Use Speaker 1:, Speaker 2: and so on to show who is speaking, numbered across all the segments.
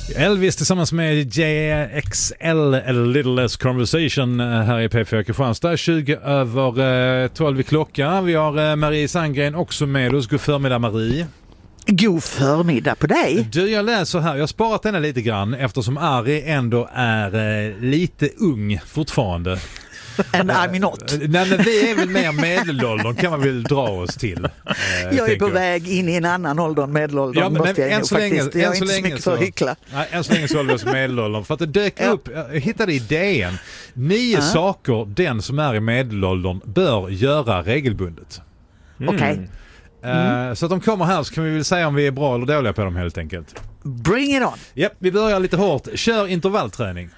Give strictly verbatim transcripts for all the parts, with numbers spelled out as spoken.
Speaker 1: Elvis tillsammans med J X L, A Little Less Conversation här i P fyra Kristianstad. tjugo över tolv i klockan. Vi har Marie Sandgren också med oss. God förmiddag, Marie.
Speaker 2: God förmiddag på dig.
Speaker 1: Du, jag läser här. Jag har sparat henne lite grann eftersom Ari ändå är lite ung fortfarande.
Speaker 2: And I'm not.
Speaker 1: Nej, men vi är väl mer medelåldern kan man väl dra oss till. Eh,
Speaker 2: jag är på jag. väg in i en annan ålder än medelåldern.
Speaker 1: Ja, men
Speaker 2: måste jag
Speaker 1: än så länge,
Speaker 2: faktiskt. Jag är
Speaker 1: än så
Speaker 2: inte så
Speaker 1: länge
Speaker 2: mycket
Speaker 1: så,
Speaker 2: för att hyckla.
Speaker 1: Nej, än så länge så håller vi oss medelåldern. För att det dök ja. upp, jag hittade idén. Nio uh-huh. saker den som är i medelåldern bör göra regelbundet.
Speaker 2: Mm. Okej. Okay.
Speaker 1: Mm. Uh, så att de kommer här så kan vi väl säga om vi är bra eller dåliga på dem helt enkelt.
Speaker 2: Bring it on.
Speaker 1: Ja, yep, vi börjar lite hårt. Kör intervallträning.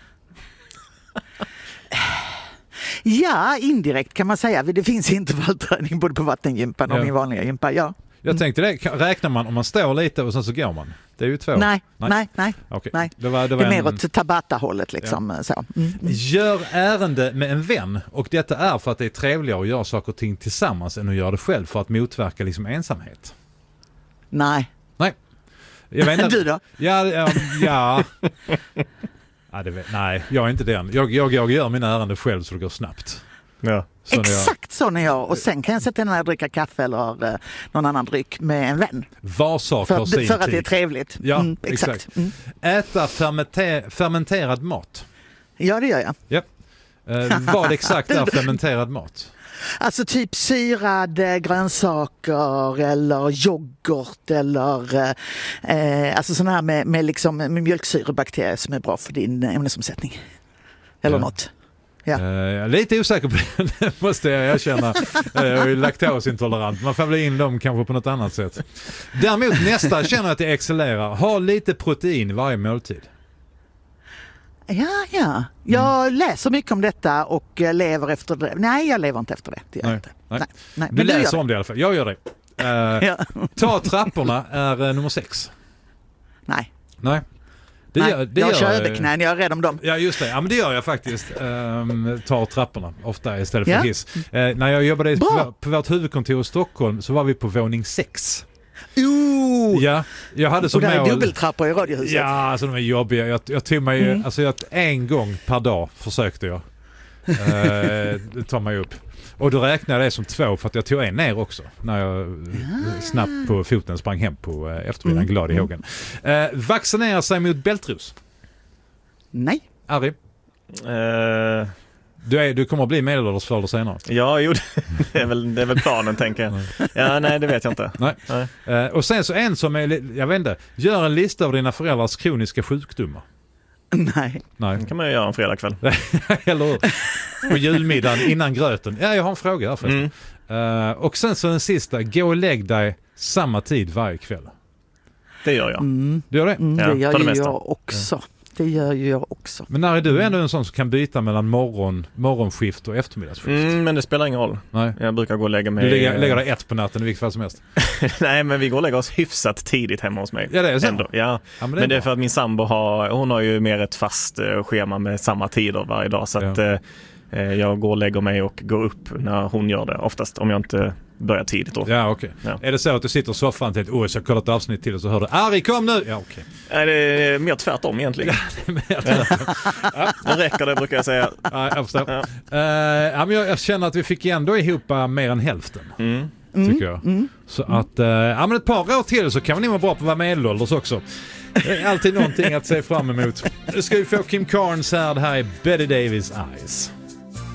Speaker 2: Ja, indirekt kan man säga. Det finns intervallträning både på vattengympan och ja. min vanliga gympa, ja.
Speaker 1: Jag tänkte det, räknar man om man står lite och sen så går man? Det är ju två.
Speaker 2: Nej, nej, nej. nej.
Speaker 1: Okay.
Speaker 2: nej.
Speaker 1: Det, var, det, var
Speaker 2: det är
Speaker 1: en...
Speaker 2: mer åt Tabata-hållet liksom. Ja. Så. Mm, mm.
Speaker 1: Gör ärende med en vän, och detta är för att det är trevligare att göra saker och ting tillsammans än att göra det själv för att motverka liksom ensamhet.
Speaker 2: Nej.
Speaker 1: Nej. Jag vet inte.
Speaker 2: Du då?
Speaker 1: Ja, ja, ja. ja det, nej, jag är inte den. Jag, jag, jag gör mina ärenden själv så det går snabbt.
Speaker 2: Ja. Så Exakt jag... så när jag, och sen kan jag sätta ner och dricka kaffe eller eh, någon annan dryck med en vän.
Speaker 1: Var sak
Speaker 2: för,
Speaker 1: har sin
Speaker 2: för att
Speaker 1: tid.
Speaker 2: det är trevligt.
Speaker 1: Ja,
Speaker 2: mm, exakt.
Speaker 1: exakt.
Speaker 2: Mm.
Speaker 1: Äta fermenter- fermenterad mat.
Speaker 2: Ja, det gör jag.
Speaker 1: Ja. Eh, vad exakt är fermenterad mat?
Speaker 2: Alltså typ syrade grönsaker eller yoghurt eller eh, alltså sådana här med, med, liksom, med mjölksyrebakterier som är bra för din ämnesomsättning. Eller ja. något. Ja.
Speaker 1: Uh, lite osäker på det, måste jag erkänna. Jag är ju laktosintolerant. Man får väl in dem kanske på något annat sätt. Däremot nästa känner att jag excellerar. Ha lite protein i varje måltid.
Speaker 2: Ja, ja. Jag
Speaker 1: mm.
Speaker 2: läser mycket om detta och lever efter det. Nej, jag lever inte efter det. Det gör
Speaker 1: nej,
Speaker 2: inte.
Speaker 1: Nej.
Speaker 2: Nej. Nej.
Speaker 1: Du läser om det i alla fall. Jag gör det. Uh,
Speaker 2: ja.
Speaker 1: Ta trapporna är uh, nummer sex.
Speaker 2: Nej.
Speaker 1: Nej. Det
Speaker 2: Nej,
Speaker 1: gör, det
Speaker 2: jag
Speaker 1: gör,
Speaker 2: kör överknän, jag är rädd om dem.
Speaker 1: Ja, just det. Ja, men det gör jag faktiskt. Um, tar trapporna ofta istället för
Speaker 2: ja.
Speaker 1: hiss. Uh, när jag jobbade på, på vårt huvudkontor i Stockholm så var vi på våning sex.
Speaker 2: Ooh.
Speaker 1: Ja, jag hade som
Speaker 2: och där
Speaker 1: mål...
Speaker 2: är dubbeltrappor i radiohuset.
Speaker 1: Ja, alltså de är jobbiga. Jag, jag tog mig mm. alltså jag, en gång per dag försökte jag uh, ta mig upp. Och då räknade jag det som två för att jag tog en ner också när jag ja. snabbt på foten sprang hem på uh, eftermiddagen, mm. glad i hågen. Uh, vaccinera sig mot bältros?
Speaker 2: Nej.
Speaker 1: Ari?
Speaker 3: Uh...
Speaker 1: Du, är, du kommer att bli medelålders förr eller senare.
Speaker 3: Ja, jo, det är väl, det är väl planen, tänker jag. Ja, nej, det vet jag inte.
Speaker 1: Nej. nej. Uh, och sen så en som är, jag vet inte, gör en lista av dina föräldrars kroniska sjukdomar.
Speaker 2: Nej.
Speaker 1: Nej.
Speaker 3: Det kan man ju göra en fredagkväll.
Speaker 1: Eller hur? På julmiddagen innan gröten. Ja, jag har en fråga här förresten. Mm. Uh, och sen så den sista, gå och lägg dig samma tid varje kväll.
Speaker 3: Det gör jag.
Speaker 2: Mm.
Speaker 1: Du gör det?
Speaker 2: Mm, det
Speaker 3: ja,
Speaker 2: gör
Speaker 3: det
Speaker 2: ju
Speaker 3: mesta.
Speaker 2: jag också. Ja. Det gör ju jag också.
Speaker 1: Men när är du ändå en sån som kan byta mellan morgon, morgonskift och eftermiddagsskift?
Speaker 3: Mm, men det spelar ingen roll.
Speaker 1: Nej.
Speaker 3: Jag brukar gå och lägga mig...
Speaker 1: Du lägger, lägger dig ett på natten i vilket fall som helst?
Speaker 3: Nej, men vi går och lägger oss hyfsat tidigt hemma hos mig.
Speaker 1: Ja, det är så.
Speaker 3: Ändå. Ja.
Speaker 1: Ja, men det är,
Speaker 3: men det är
Speaker 1: bra.
Speaker 3: för att min sambo har... Hon har ju mer ett fast uh, schema med samma tider varje dag. Så att uh, jag går och lägger mig och går upp när hon gör det. Oftast om jag inte börjar tidigt då.
Speaker 1: Ja, okej. Okay. Ja. Är det så att du sitter i soffan till åh, så jag kollar ett avsnitt till och så hör du Ari, kom nu! Ja, okej. Okay.
Speaker 3: Nej, det är mer tvärtom egentligen.
Speaker 1: Ja, det är mer tvärtom.
Speaker 3: Ja. Det räcker det, brukar jag säga.
Speaker 1: Ja, jag förstår. Ja. Uh, ja, men jag, jag känner att vi fick ändå ihop mer än hälften.
Speaker 3: Mm.
Speaker 1: Tycker jag. Mm. Så att, uh, ja men ett par år till så kan vi nog vara bra på att vara medelålders också. Det är alltid någonting att se fram emot. Nu ska vi få Kim Carnes här, det här är Betty Davis Eyes.